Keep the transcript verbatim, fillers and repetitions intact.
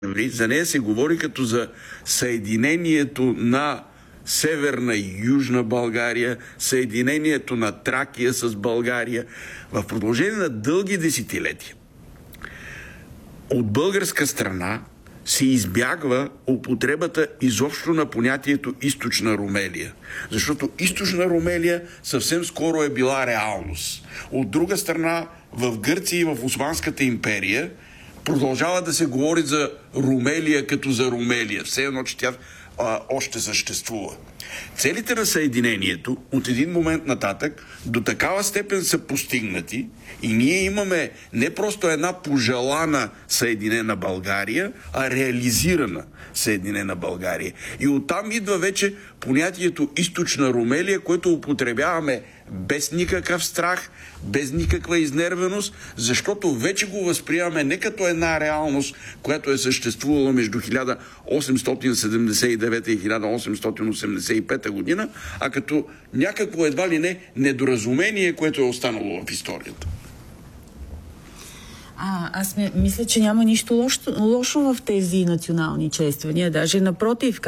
За нея се говори като за съединението на Северна и Южна България, съединението на Тракия с България. В продължение на дълги десетилетия от българска страна се избягва употребата изобщо на понятието източна Румелия. Защото източна Румелия съвсем скоро е била реалност. От друга страна, в Гърция и в Османската империя продължава да се говори за Румелия като за Румелия. Все едно, че тя а, още съществува. Целите на съединението от един момент нататък до такава степен са постигнати и ние имаме не просто една пожелана Съединена България, а реализирана Съединена България. И оттам идва вече понятието източна Румелия, което употребяваме без никакъв страх, без никаква изнервеност, защото вече го възприемаме не като една реалност, която е съществувала между хиляда осемстотин седемдесет и девета и хиляда осемстотин осемдесет и пета година, а като някакво едва ли не недоразумение, което е останало в историята. А, аз мисля, че няма нищо лошо, лошо в тези национални чествания. Даже напротив,